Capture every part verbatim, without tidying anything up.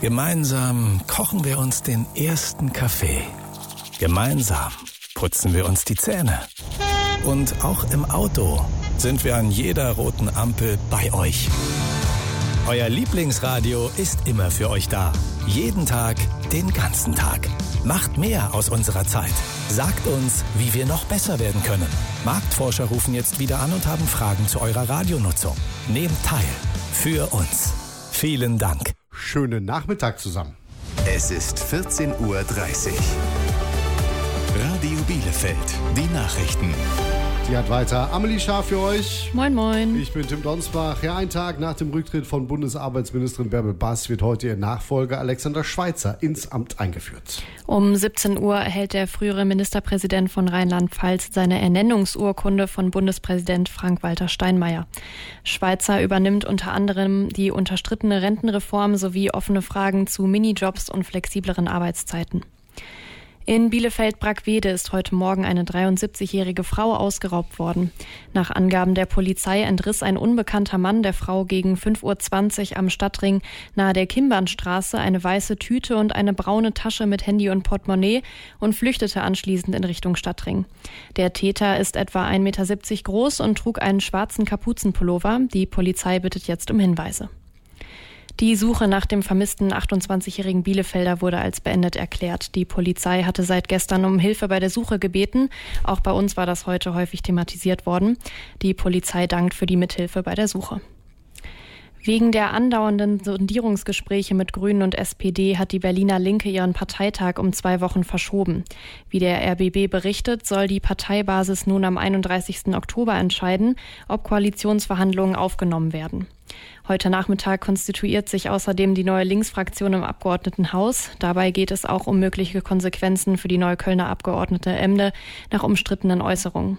Gemeinsam kochen wir uns den ersten Kaffee. Gemeinsam putzen wir uns die Zähne. Und auch im Auto sind wir an jeder roten Ampel bei euch. Euer Lieblingsradio ist immer für euch da. Jeden Tag, den ganzen Tag. Macht mehr aus unserer Zeit. Sagt uns, wie wir noch besser werden können. Marktforscher rufen jetzt wieder an und haben Fragen zu eurer Radionutzung. Nehmt teil. Für uns. Vielen Dank. Schönen Nachmittag zusammen. Es ist vierzehn Uhr dreißig. Radio Bielefeld, die Nachrichten. Die hat weiter Amelie Schaaf für euch. Moin, moin. Ich bin Tim Donsbach. Ja, ein Tag nach dem Rücktritt von Bundesarbeitsministerin Bärbel Baas wird heute ihr Nachfolger Alexander Schweitzer ins Amt eingeführt. Um siebzehn Uhr erhält der frühere Ministerpräsident von Rheinland-Pfalz seine Ernennungsurkunde von Bundespräsident Frank-Walter Steinmeier. Schweitzer übernimmt unter anderem die unterstrittene Rentenreform sowie offene Fragen zu Minijobs und flexibleren Arbeitszeiten. In Bielefeld-Brackwede ist heute Morgen eine dreiundsiebzigjährige Frau ausgeraubt worden. Nach Angaben der Polizei entriss ein unbekannter Mann der Frau gegen fünf Uhr zwanzig am Stadtring nahe der Kimbernstraße eine weiße Tüte und eine braune Tasche mit Handy und Portemonnaie und flüchtete anschließend in Richtung Stadtring. Der Täter ist etwa ein Meter siebzig groß und trug einen schwarzen Kapuzenpullover. Die Polizei bittet jetzt um Hinweise. Die Suche nach dem vermissten achtundzwanzigjährigen Bielefelder wurde als beendet erklärt. Die Polizei hatte seit gestern um Hilfe bei der Suche gebeten. Auch bei uns war das heute häufig thematisiert worden. Die Polizei dankt für die Mithilfe bei der Suche. Wegen der andauernden Sondierungsgespräche mit Grünen und S P D hat die Berliner Linke ihren Parteitag um zwei Wochen verschoben. Wie der R B B berichtet, soll die Parteibasis nun am einunddreißigsten Oktober entscheiden, ob Koalitionsverhandlungen aufgenommen werden. Heute Nachmittag konstituiert sich außerdem die neue Linksfraktion im Abgeordnetenhaus. Dabei geht es auch um mögliche Konsequenzen für die Neuköllner Abgeordnete Emde nach umstrittenen Äußerungen.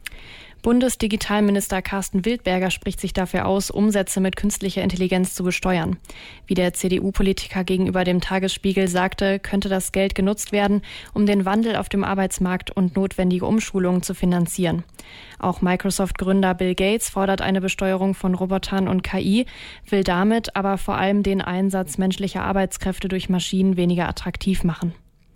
Bundesdigitalminister Carsten Wildberger spricht sich dafür aus, Umsätze mit künstlicher Intelligenz zu besteuern. Wie der C D U-Politiker gegenüber dem Tagesspiegel sagte, könnte das Geld genutzt werden, um den Wandel auf dem Arbeitsmarkt und notwendige Umschulungen zu finanzieren. Auch Microsoft-Gründer Bill Gates fordert eine Besteuerung von Robotern und K I, will damit aber vor allem den Einsatz menschlicher Arbeitskräfte durch Maschinen weniger attraktiv machen.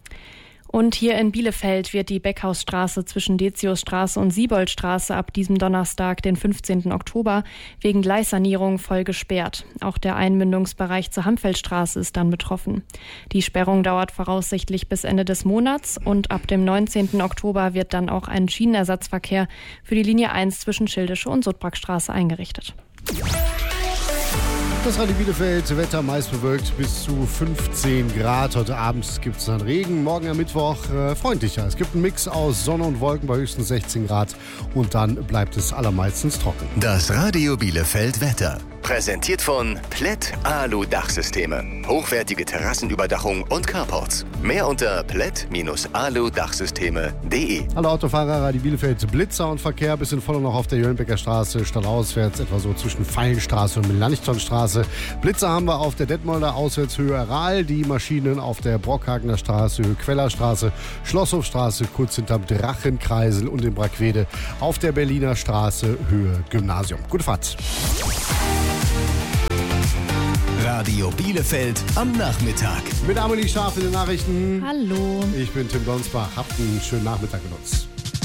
Und hier in Bielefeld wird die Beckhausstraße zwischen Deciusstraße und Sieboldstraße ab diesem Donnerstag, den fünfzehnten Oktober, wegen Gleissanierung voll gesperrt. Auch der Einmündungsbereich zur Hamfeldstraße ist dann betroffen. Die Sperrung dauert voraussichtlich bis Ende des Monats und ab dem neunzehnten Oktober wird dann auch ein Schienenersatzverkehr für die Linie eins zwischen Schildische und Sudbrackstraße eingerichtet. Das Radio Bielefeld, Wetter meist bewölkt bis zu fünfzehn Grad. Heute Abend gibt es dann Regen, morgen am Mittwoch äh, freundlicher. Es gibt einen Mix aus Sonne und Wolken bei höchstens sechzehn Grad und dann bleibt es allermeistens trocken. Das Radio Bielefeld Wetter. Präsentiert von Plätt Alu Dachsysteme. Hochwertige Terrassenüberdachung und Carports. Mehr unter plätt Alu Dachsysteme punkt de. Hallo Autofahrer, Radio Bielefeld, Blitzer und Verkehr. Bisschen voller noch auf der Jöllenbecker Straße, stadtauswärts, etwa so zwischen Feilenstraße und Melanchthonstraße. Blitzer haben wir auf der Detmolder Auswärtshöhe Aral. Die Maschinen auf der Brockhagener Straße, Höhe Quellerstraße, Schlosshofstraße, kurz hinterm Drachenkreisel und in Brackwede auf der Berliner Straße, Höhe Gymnasium. Gute Fahrt. Radio Bielefeld am Nachmittag. Mit Amelie Schaaf in den Nachrichten. Hallo. Ich bin Tim Donsbach. Habt einen schönen Nachmittag mit uns.